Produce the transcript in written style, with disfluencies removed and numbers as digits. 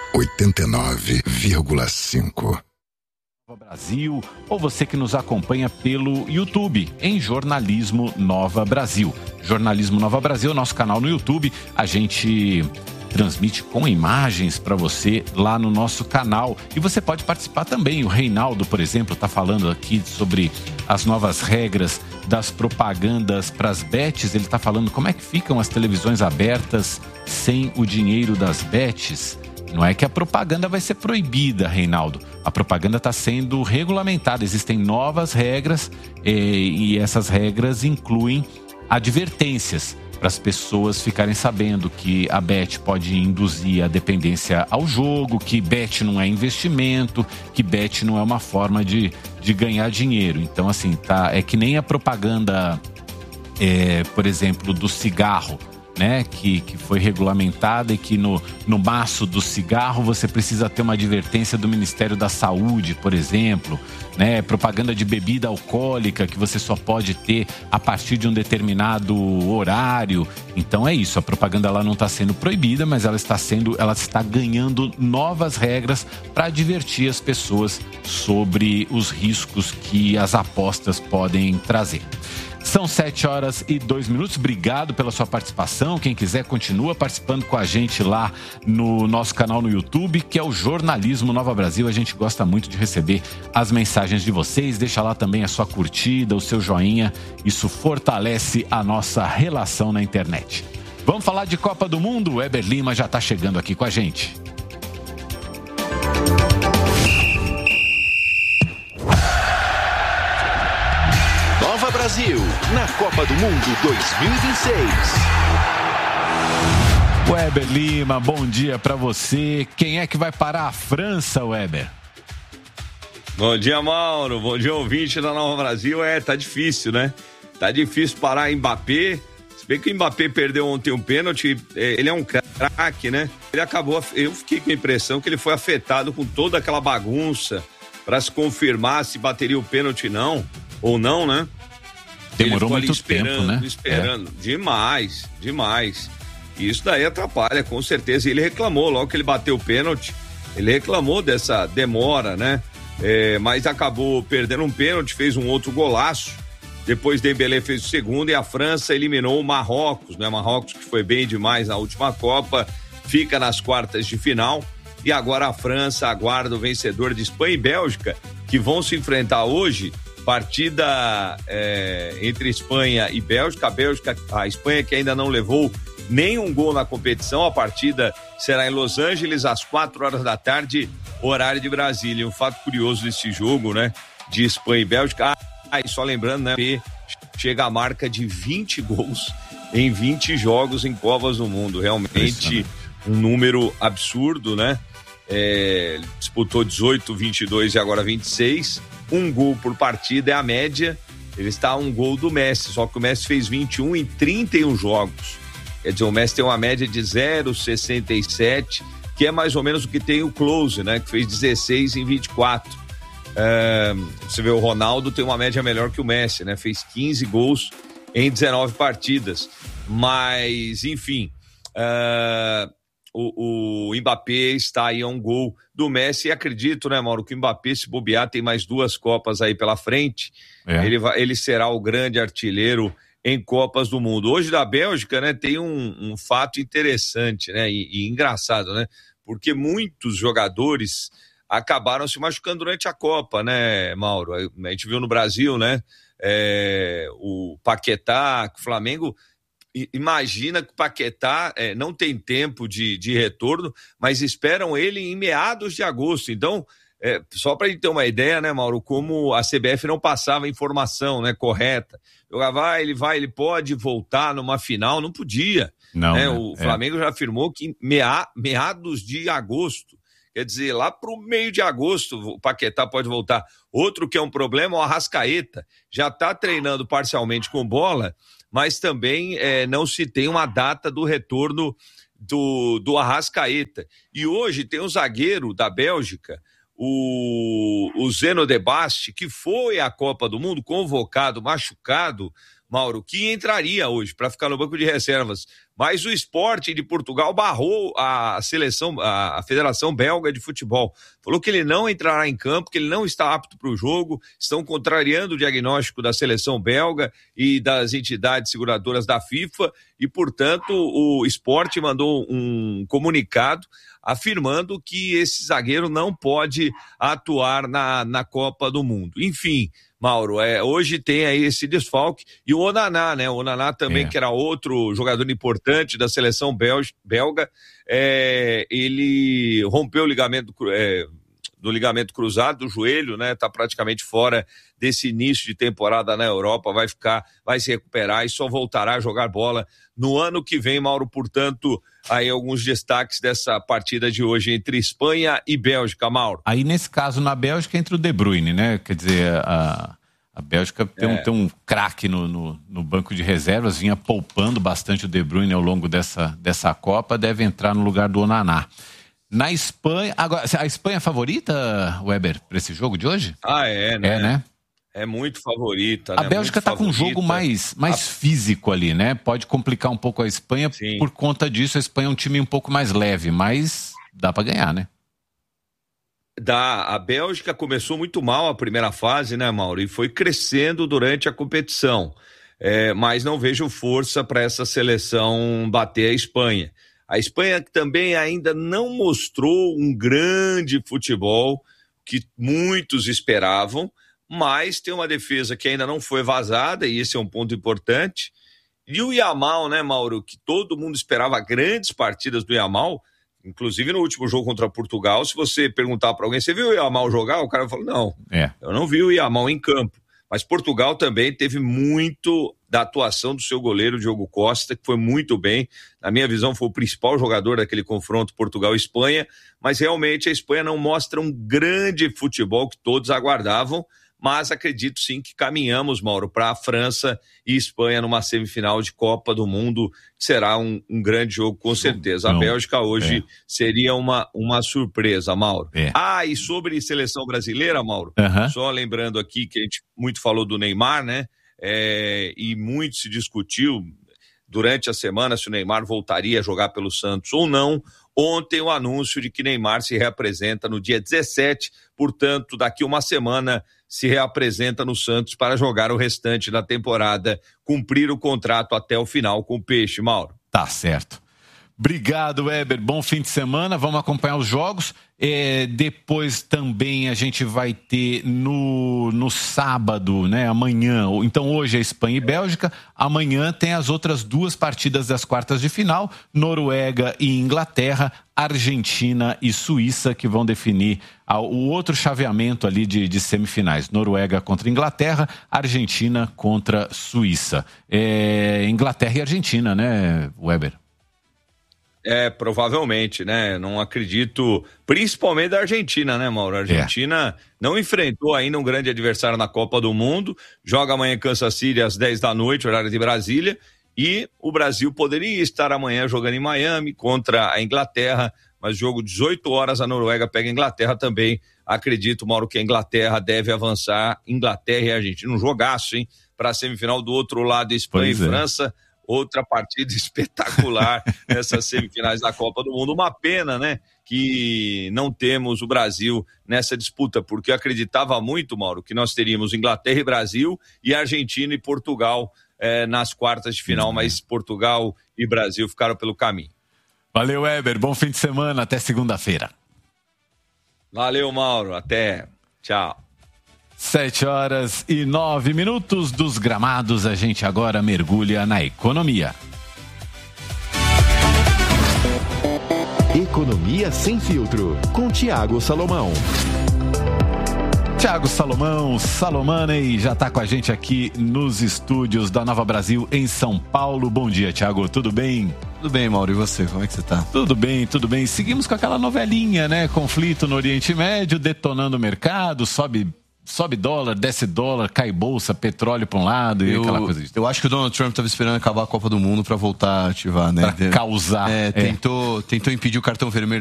89,5. Brasil, ou você que nos acompanha pelo YouTube, em Jornalismo Nova Brasil. Jornalismo Nova Brasil, nosso canal no YouTube, a gente transmite com imagens para você lá no nosso canal. E você pode participar também. O Reinaldo, por exemplo, está falando aqui sobre as novas regras das propagandas para as bets. Ele está falando como é que ficam as televisões abertas sem o dinheiro das bets. Não é que a propaganda vai ser proibida, Reinaldo. A propaganda está sendo regulamentada. Existem novas regras e essas regras incluem advertências para as pessoas ficarem sabendo que a bet pode induzir a dependência ao jogo, que bet não é investimento, que bet não é uma forma de ganhar dinheiro. Então, assim, é que nem a propaganda, por exemplo, do cigarro, né, que foi regulamentada e que no maço do cigarro você precisa ter uma advertência do Ministério da Saúde, por exemplo, né, propaganda de bebida alcoólica que você só pode ter a partir de um determinado horário. Então é isso, a propaganda lá não está sendo proibida, mas ela está ganhando novas regras para advertir as pessoas sobre os riscos que as apostas podem trazer. São 7h02. Obrigado pela sua participação. Quem quiser, continua participando com a gente lá no nosso canal no YouTube, que é o Jornalismo Nova Brasil. A gente gosta muito de receber as mensagens de vocês. Deixa lá também a sua curtida, o seu joinha. Isso fortalece a nossa relação na internet. Vamos falar de Copa do Mundo? O Eber Lima já está chegando aqui com a gente. Brasil, na Copa do Mundo 2026. Weber Lima, bom dia pra você. Quem é que vai parar a França, Weber? Bom dia, Mauro. Bom dia, ouvinte da Nova Brasil. Tá difícil, né? Tá difícil parar Mbappé. Se bem que o Mbappé perdeu ontem um pênalti, ele é um craque, né? Ele acabou, eu fiquei com a impressão que ele foi afetado com toda aquela bagunça pra se confirmar se bateria o pênalti ou não, né? Demorou muito tempo, né? Esperando. Demais. E isso daí atrapalha, com certeza. E ele reclamou, logo que ele bateu o pênalti, ele reclamou dessa demora, né? Mas acabou perdendo um pênalti, fez um outro golaço. Depois Dembélé fez o segundo e a França eliminou o Marrocos, né? Marrocos que foi bem demais na última Copa, fica nas quartas de final. E agora a França aguarda o vencedor de Espanha e Bélgica, que vão se enfrentar hoje. Partida entre Espanha e Bélgica. A Espanha que ainda não levou nenhum gol na competição. A partida será em Los Angeles às 4h da tarde, horário de Brasília. Um fato curioso desse jogo, né, de Espanha e Bélgica. E só lembrando, né, que chega a marca de 20 gols em 20 jogos em Copas do Mundo. Realmente um número absurdo, né? Disputou 18, 22 e agora 26. Um gol por partida é a média. Ele está a um gol do Messi, só que o Messi fez 21 em 31 jogos. Quer dizer, o Messi tem uma média de 0,67, que é mais ou menos o que tem o Klose, né? Que fez 16 em 24. Você vê, o Ronaldo tem uma média melhor que o Messi, né? Fez 15 gols em 19 partidas. Mas, enfim, o Mbappé está aí a um gol do Messi e acredito, né, Mauro, que o Mbappé, se bobear, tem mais 2 Copas aí pela frente. Ele será o grande artilheiro em Copas do Mundo. Hoje da Bélgica, né, tem um fato interessante, né, e engraçado, né, porque muitos jogadores acabaram se machucando durante a Copa, né, Mauro? A gente viu no Brasil, né, o Paquetá, o Flamengo. Imagina que o Paquetá não tem tempo de retorno, mas esperam ele em meados de agosto. Então, só para a gente ter uma ideia, né, Mauro, como a CBF não passava informação, né, correta. Ele pode voltar numa final, não podia. Não, né? O Flamengo já afirmou que meados de agosto. Quer dizer, lá para o meio de agosto o Paquetá pode voltar. Outro que é um problema, o Arrascaeta. Já está treinando parcialmente com bola, mas também não se tem uma data do retorno do Arrascaeta. E hoje tem um zagueiro da Bélgica, o Zeno de Bast, que foi à Copa do Mundo convocado, machucado. Mauro, que entraria hoje para ficar no banco de reservas. Mas o Sport de Portugal barrou a Federação Belga de Futebol. Falou que ele não entrará em campo, que ele não está apto para o jogo. Estão contrariando o diagnóstico da seleção belga e das entidades seguradoras da FIFA. E, portanto, o Sport mandou um comunicado afirmando que esse zagueiro não pode atuar na Copa do Mundo. Enfim, Mauro, hoje tem aí esse desfalque. E o Onaná, né? O Onaná também, que era outro jogador importante da seleção belga, ele rompeu o ligamento do ligamento cruzado do joelho, né? Tá praticamente fora desse início de temporada na Europa, vai se recuperar e só voltará a jogar bola no ano que vem, Mauro. Portanto, aí alguns destaques dessa partida de hoje entre Espanha e Bélgica, Mauro. Aí, nesse caso, na Bélgica, entra o De Bruyne, né? Quer dizer, a Bélgica tem um craque no banco de reservas, vinha poupando bastante o De Bruyne ao longo dessa Copa, deve entrar no lugar do Onaná. Na Espanha, agora, a Espanha é favorita, Weber, para esse jogo de hoje? Né? É muito favorita. A Bélgica está com um jogo mais físico ali, né? Pode complicar um pouco a Espanha. Sim. Por conta disso. A Espanha é um time um pouco mais leve, mas dá para ganhar, né? A Bélgica começou muito mal a primeira fase, né, Mauro? E foi crescendo durante a competição. Mas não vejo força para essa seleção bater a Espanha. A Espanha também ainda não mostrou um grande futebol que muitos esperavam, mas tem uma defesa que ainda não foi vazada, e esse é um ponto importante. E o Yamal, né, Mauro, que todo mundo esperava grandes partidas do Yamal, inclusive no último jogo contra Portugal. Se você perguntar para alguém, você viu o Yamal jogar? O cara falou, não, eu não vi o Yamal em campo. Mas Portugal também teve muito da atuação do seu goleiro, Diogo Costa, que foi muito bem. Na minha visão, foi o principal jogador daquele confronto Portugal-Espanha. Mas realmente a Espanha não mostra um grande futebol que todos aguardavam. Mas acredito sim que caminhamos, Mauro, para a França e Espanha numa semifinal de Copa do Mundo, que será um grande jogo, com certeza. A Bélgica hoje seria uma surpresa, Mauro. E sobre seleção brasileira, Mauro, só lembrando aqui que a gente muito falou do Neymar, né? E muito se discutiu durante a semana se o Neymar voltaria a jogar pelo Santos ou não. Ontem o anúncio de que Neymar se reapresenta no dia 17, portanto, daqui uma semana se reapresenta no Santos para jogar o restante da temporada, cumprir o contrato até o final com o Peixe, Mauro. Tá certo. Obrigado, Weber. Bom fim de semana. Vamos acompanhar os jogos. Depois também a gente vai ter no sábado, né? Amanhã. Então hoje é Espanha e Bélgica. Amanhã tem as outras duas partidas das quartas de final. Noruega e Inglaterra. Argentina e Suíça, que vão definir o outro chaveamento ali de semifinais. Noruega contra Inglaterra, Argentina contra Suíça. Inglaterra e Argentina, né, Weber? Provavelmente, né? Não acredito, principalmente da Argentina, né, Mauro? A Argentina não enfrentou ainda um grande adversário na Copa do Mundo, joga amanhã em Kansas City às 10 da noite, horário de Brasília, e o Brasil poderia estar amanhã jogando em Miami contra a Inglaterra, mas jogo 18 horas, a Noruega pega a Inglaterra também. Acredito, Mauro, que a Inglaterra deve avançar, Inglaterra e Argentina, um jogaço, hein? Para a semifinal do outro lado, Espanha e França. Outra partida espetacular nessas semifinais da Copa do Mundo. Uma pena, né, que não temos o Brasil nessa disputa, porque eu acreditava muito, Mauro, que nós teríamos Inglaterra e Brasil e Argentina e Portugal nas quartas de final, mas Portugal e Brasil ficaram pelo caminho. Valeu, Weber. Bom fim de semana. Até segunda-feira. Valeu, Mauro. Até. Tchau. 7h09 dos gramados, a gente agora mergulha na economia. Economia sem filtro, com Thiago Salomão. Thiago Salomão, Salomoney, já está com a gente aqui nos estúdios da Nova Brasil, em São Paulo. Bom dia, Thiago, tudo bem? Tudo bem, Mauro, e você? Como é que você tá? Tudo bem, tudo bem. Seguimos com aquela novelinha, né? Conflito no Oriente Médio, detonando o mercado, sobe dólar, desce dólar, cai bolsa, petróleo para um lado e aquela coisa. Eu acho que o Donald Trump estava esperando acabar a Copa do Mundo para voltar a ativar, né? Para causar. Tentou impedir o cartão vermelho